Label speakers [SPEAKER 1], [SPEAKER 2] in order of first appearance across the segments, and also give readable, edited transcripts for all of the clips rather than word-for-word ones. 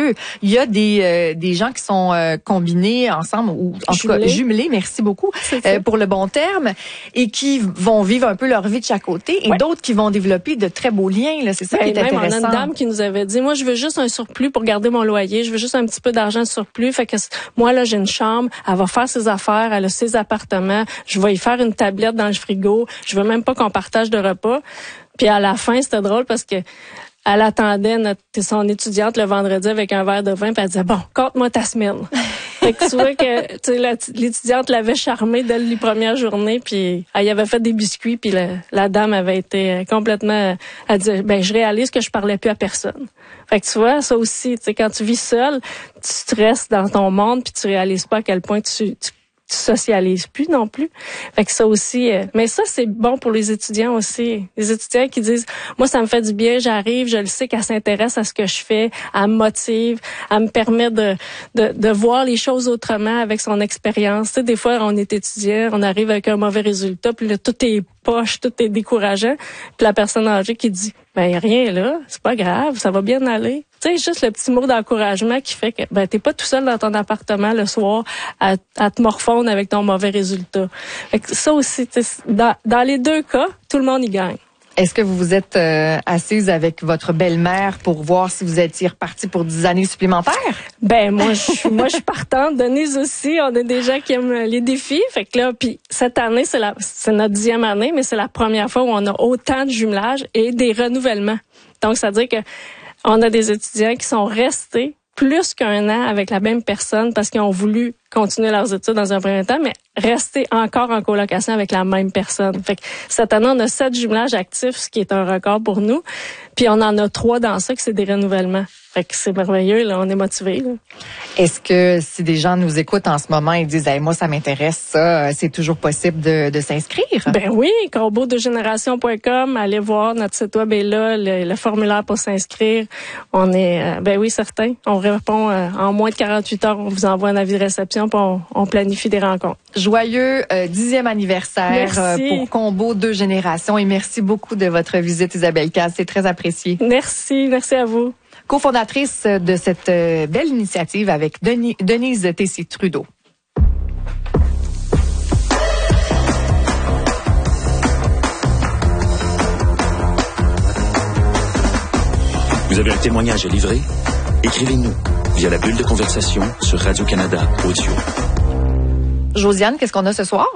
[SPEAKER 1] deux. Il y a des gens qui sont combinés ensemble, ou en tout cas jumelés, merci beaucoup, pour le bon terme, et qui vont vivre un peu leur vie de chaque côté, et d'autres qui vont développer de très beaux liens. Là. C'est ça qui est intéressant.
[SPEAKER 2] On a une dame qui nous avait dit, moi, je veux juste un surplus pour garder mon loyer, je veux juste un petit peu d'argent de surplus. Fait que moi, là, j'ai une chambre, elle va faire ses affaires, elle a ses appartements, je vais y faire une tablette dans le frigo, je veux même pas qu'on partage de repas. Puis à la fin, c'était drôle parce que elle attendait son étudiante le vendredi avec un verre de vin, puis elle disait, bon, compte-moi ta semaine. Fait que tu vois que l'étudiante l'avait charmée dès les premières journées, puis elle avait fait des biscuits, puis la dame avait été complètement... Elle disait, je réalise que je parlais plus à personne. Fait que tu vois, ça aussi, quand tu vis seul, tu stresses dans ton monde, puis tu réalises pas à quel point tu socialises plus non plus. Fait que ça aussi, mais ça c'est bon pour les étudiants aussi. Les étudiants qui disent, moi ça me fait du bien, j'arrive, je le sais qu'elle s'intéresse à ce que je fais, elle me motive, elle me permet de voir les choses autrement avec son expérience. Tu sais, des fois on est étudiant, on arrive avec un mauvais résultat, puis là tout est poche, tout est décourageant. Puis la personne âgée qui dit, rien là, c'est pas grave, ça va bien aller. Tu sais, juste le petit mot d'encouragement qui fait que t'es pas tout seul dans ton appartement le soir à te morfondre avec ton mauvais résultat. Fait que ça aussi, dans les deux cas, tout le monde y gagne.
[SPEAKER 1] Est-ce que vous vous êtes assise avec votre belle-mère pour voir si vous étiez reparti pour 10 années supplémentaires?
[SPEAKER 2] Moi je suis partante. Denise aussi, on a des gens qui aiment les défis. Fait que là, puis cette année, c'est notre 10e année, mais c'est la première fois où on a autant de jumelages et des renouvellements. Donc, ça veut dire que on a des étudiants qui sont restés plus qu'1 an avec la même personne parce qu'ils ont voulu continuer leurs études dans un premier temps, mais rester encore en colocation avec la même personne. Fait que cette année, on a 7 jumelages actifs, ce qui est un record pour nous. Puis on en a 3 dans ça, que c'est des renouvellements. Fait que c'est merveilleux, là, on est motivés. Là.
[SPEAKER 1] Est-ce que si des gens nous écoutent en ce moment et disent moi ça m'intéresse ça, c'est toujours possible de s'inscrire?
[SPEAKER 2] Ben oui, corbeaudegénération.com, allez voir, notre site web est là, le formulaire pour s'inscrire. On est oui, certain. On répond en moins de 48 heures, on vous envoie un avis de réception puis on planifie des rencontres.
[SPEAKER 1] Joyeux 10e anniversaire pour Combo 2 Générations et merci beaucoup de votre visite, Isabelle Caz, c'est très apprécié.
[SPEAKER 2] Merci à vous.
[SPEAKER 1] Cofondatrice de cette belle initiative avec Denise Tessier-Trudeau.
[SPEAKER 3] Vous avez un témoignage à livrer? Écrivez-nous via la bulle de conversation sur Radio-Canada Audio.
[SPEAKER 1] Josiane, qu'est-ce qu'on a ce soir?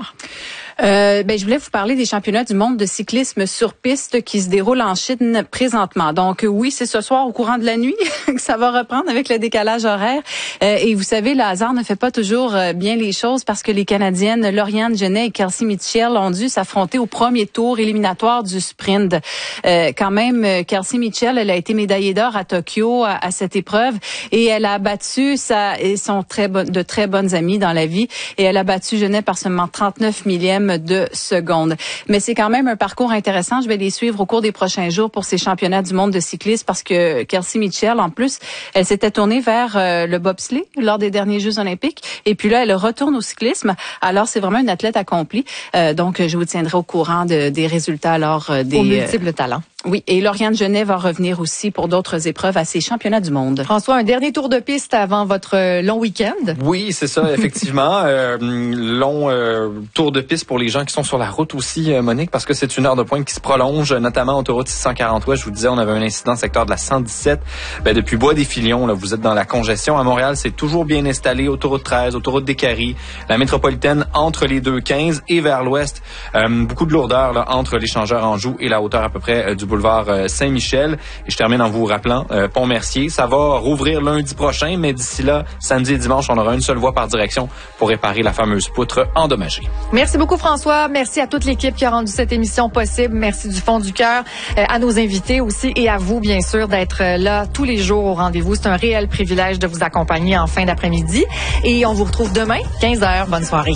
[SPEAKER 4] Je voulais vous parler des championnats du monde de cyclisme sur piste qui se déroulent en Chine présentement. Donc oui, c'est ce soir au courant de la nuit que ça va reprendre avec le décalage horaire. Et vous savez, le hasard ne fait pas toujours bien les choses parce que les Canadiennes Lauriane Genet et Kelsey Mitchell ont dû s'affronter au premier tour éliminatoire du sprint. Quand même, Kelsey Mitchell, elle a été médaillée d'or à Tokyo à cette épreuve et elle a battu ils sont de très bonnes amies dans la vie et elle a battu Genet par seulement 39 millièmes de secondes. Mais c'est quand même un parcours intéressant. Je vais les suivre au cours des prochains jours pour ces championnats du monde de cyclisme parce que Kelsey Mitchell, en plus, elle s'était tournée vers le bobsleigh lors des derniers Jeux olympiques. Et puis là, elle retourne au cyclisme. Alors, c'est vraiment une athlète accomplie. Donc, je vous tiendrai au courant des résultats lors des...
[SPEAKER 1] Aux multiples talents.
[SPEAKER 4] Oui, et Lauriane Genet va revenir aussi pour d'autres épreuves à ces championnats du monde.
[SPEAKER 1] François, un dernier tour de piste avant votre long week-end?
[SPEAKER 5] Oui, c'est ça, effectivement. Long tour de piste pour les gens qui sont sur la route aussi, Monique, parce que c'est une heure de pointe qui se prolonge, notamment autoroute 640 ouest. Je vous disais, on avait un incident secteur de la 117. Depuis Bois-des-Filions, là, vous êtes dans la congestion. À Montréal, c'est toujours bien installé. Autoroute 13, autoroute des Caries, la métropolitaine entre les 215 et vers l'ouest. Beaucoup de lourdeur là, entre l'échangeur Anjou et la hauteur à peu près du boulevard Saint-Michel. Et je termine en vous rappelant Pont-Mercier. Ça va rouvrir lundi prochain, mais d'ici là, samedi et dimanche, on aura une seule voie par direction pour réparer la fameuse poutre endommagée.
[SPEAKER 1] Merci beaucoup, François. Merci à toute l'équipe qui a rendu cette émission possible. Merci du fond du cœur à nos invités aussi et à vous, bien sûr, d'être là tous les jours au rendez-vous. C'est un réel privilège de vous accompagner en fin d'après-midi. Et on vous retrouve demain, 15h. Bonne soirée.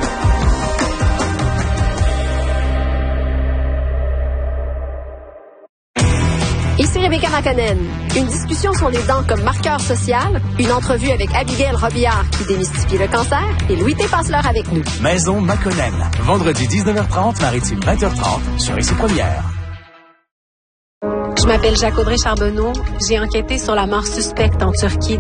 [SPEAKER 6] Ici Rebecca Makanen. Une discussion sur les dents comme marqueur social, une entrevue avec Abigail Robillard qui démystifie le cancer et Louis T. Passeleur avec nous.
[SPEAKER 7] Maison Makonnen, vendredi 19h30, maritime 20h30 sur IC Première.
[SPEAKER 8] Je m'appelle Jacques-Audrey Charbonneau. J'ai enquêté sur la mort suspecte en Turquie